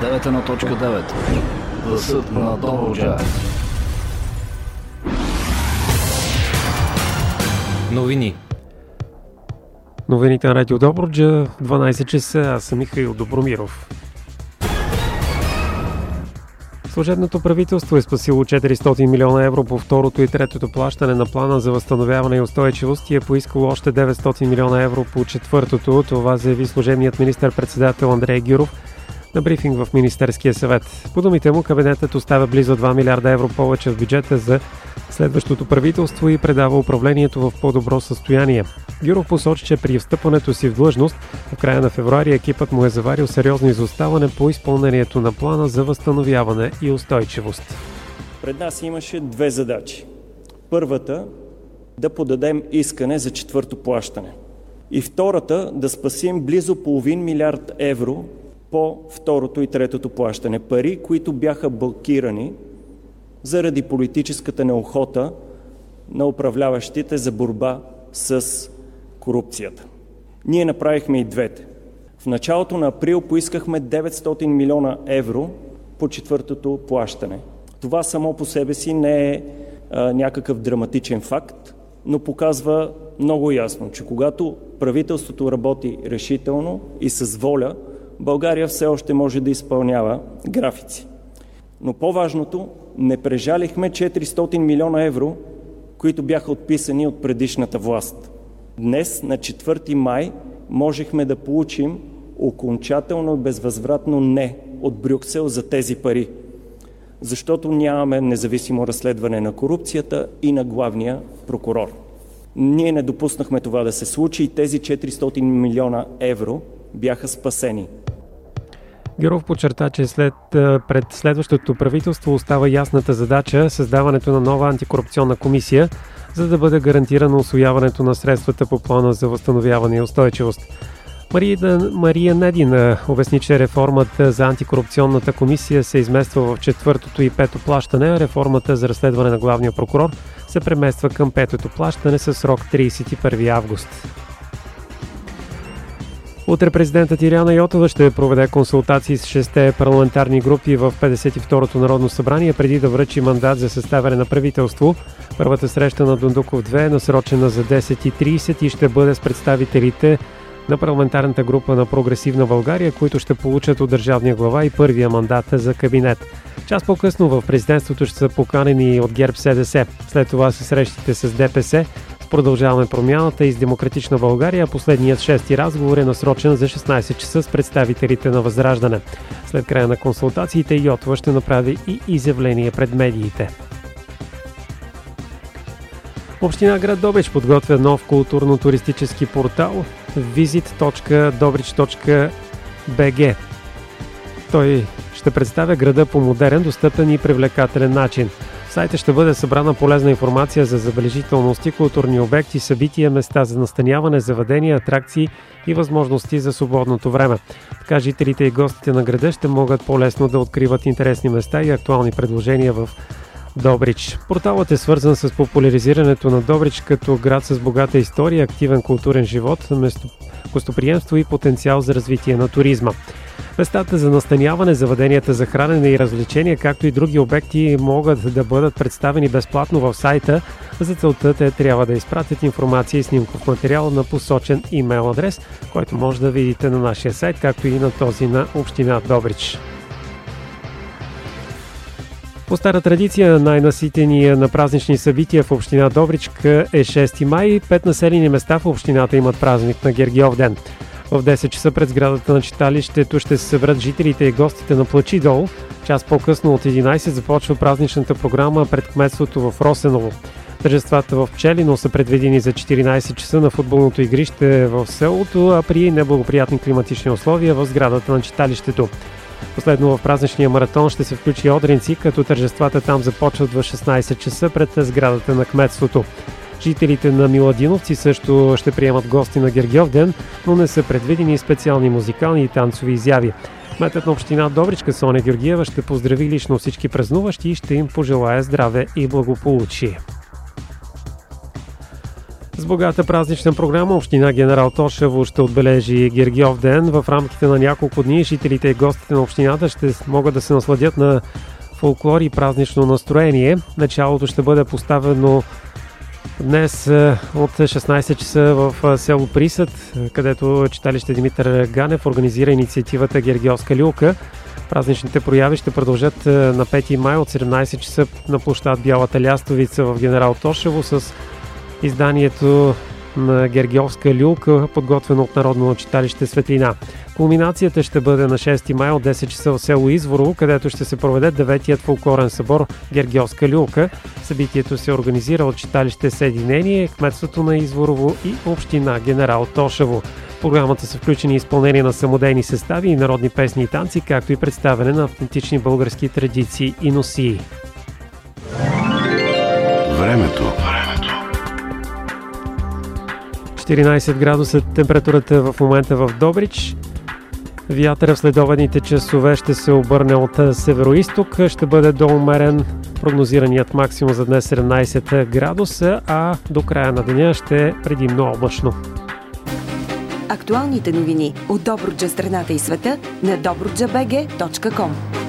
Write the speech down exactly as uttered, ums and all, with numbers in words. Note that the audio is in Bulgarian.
девет едно точка девет. Гласът на Добруджа. Новини. Новините на Радио Добруджа, дванайсет часа, аз съм Михаил Добромиров. Служебното правителство е спасило четиристотин милиона евро по второто и третото плащане на плана за възстановяване и устойчивост и е поискало още деветстотин милиона евро по четвъртото. Това заяви служебният министър-председател Андрей Гюров на брифинг в Министерския съвет. По думите му, кабинетът оставя близо два милиарда евро повече в бюджета за следващото правителство и предава управлението в по-добро състояние. Гюров посочи, че при встъпването си в длъжност в края на февруари екипът му е заварил сериозно изоставане по изпълнението на плана за възстановяване и устойчивост. Пред нас имаше две задачи. Първата – да подадем искане за четвърто плащане. И втората – да спасим близо половин милиард евро по второто и третото плащане. Пари, които бяха блокирани заради политическата неохота на управляващите за борба с корупцията. Ние направихме и двете. В началото на април поискахме деветстотин милиона евро по четвъртото плащане. Това само по себе си не е а, някакъв драматичен факт, но показва много ясно, че когато правителството работи решително и с воля, България все още може да изпълнява графици. Но по-важното, не прежалихме четиристотин милиона евро, които бяха отписани от предишната власт. Днес, на четвърти май, можехме да получим окончателно и безвъзвратно не от Брюксел за тези пари, защото нямаме независимо разследване на корупцията и на главния прокурор. Ние не допуснахме това да се случи и тези четиристотин милиона евро бяха спасени. Гюров подчерта, че след, пред следващото правителство остава ясната задача създаването на нова антикорупционна комисия, за да бъде гарантирано усвояването на средствата по плана за възстановяване и устойчивост. Мария, Мария Недина обясни, че реформата за антикорупционната комисия се измества в четвъртото и пето плащане, а реформата за разследване на главния прокурор се премества към петото плащане със срок тридесет и първи август. Утре президентът Иряна Йотова ще проведе консултации с шесте парламентарни групи в петдесет и второто Народно събрание преди да връчи мандат за съставяне на правителство. Първата среща на Дондуков две е насрочена за десет и тридесет и ще бъде с представителите на парламентарната група на Прогресивна България, които ще получат от държавния глава и първия мандат за кабинет. Час по-късно в президентството ще са поканени от ГЕРБ СДС. След това се срещите с ДПС, Продължаваме промяната и с Демократична България. Последният шести разговор е насрочен за шестнайсет часа с представителите на Възраждане. След края на консултациите Йотова ще направи и изявление пред медиите. Община град Добрич подготвя нов културно-туристически портал визит точка добрич точка би джи. Той ще представя града по модерен, достъпен и привлекателен начин. В сайта ще бъде събрана полезна информация за забележителности, културни обекти, събития, места за настаняване, заведения, атракции и възможности за свободното време. Така жителите и гостите на града ще могат по-лесно да откриват интересни места и актуални предложения в Добрич. Порталът е свързан с популяризирането на Добрич като град с богата история, активен културен живот, гостоприемство и потенциал за развитие на туризма. Местата за настаняване, заведенията за хранене и развлечения, както и други обекти могат да бъдат представени безплатно в сайта. За целта те трябва да изпратят информация и снимков материал на посочен имейл адрес, който може да видите на нашия сайт, както и на този на Община Добрич. По стара традиция, най-наситения на празнични събития в Община Добричка е шести май. Пет населени места в общината имат празник на Гергьовден. В десет часа пред сградата на читалището ще се съберат жителите и гостите на Плачи долу. Час по-късно от единайсет започва празничната програма пред кметството в Росеново. Тържествата в Пчелино са предвидени за четиринайсет часа на футболното игрище в селото, а при неблагоприятни климатични условия в сградата на читалището. Последно в празничния маратон ще се включи Одринци, като тържествата там започват в шестнайсет часа пред сградата на кметството. Жителите на Миладиновци също ще приемат гости на Гергьовден, но не са предвидени специални музикални и танцови изяви. Кметът на община Добричка Соня Георгиева ще поздрави лично всички празнуващи и ще им пожелая здраве и благополучие. С богата празнична програма община Генерал Тошево ще отбележи Гергьов ден. В рамките на няколко дни жителите и гостите на общината ще могат да се насладят на фолклор и празнично настроение. Началото ще бъде поставено днес от шестнайсет часа в село Присъд, където читалище Димитър Ганев организира инициативата Гергьовска люлка. Празничните прояви ще продължат на пети май от седемнайсет часа на площад Бялата лястовица в Генерал Тошево с изданието на Гергьовска люлка, подготвено от Народно читалище Светлина. Кулминацията ще бъде на шести май от десет часа в село Изворово, където ще се проведе деветият фолклорен събор Гергьовска люлка. Събитието се организира от читалище Съединение, кметството на Изворово и община Генерал Тошево. В програмата са включени изпълнение на самодейни състави и народни песни и танци, както и представяне на автентични български традиции и носии. Времето. четиринайсет градуса температурата в момента в Добрич. Вятъра в следобедните часове ще се обърне от североизток. Ще бъде доумерен. Прогнозираният максимум за днес седемнайсет градуса, а до края на деня ще е предимно облачно. Актуалните новини от Добруджа, страната и света на добруджа точка бг точка ком.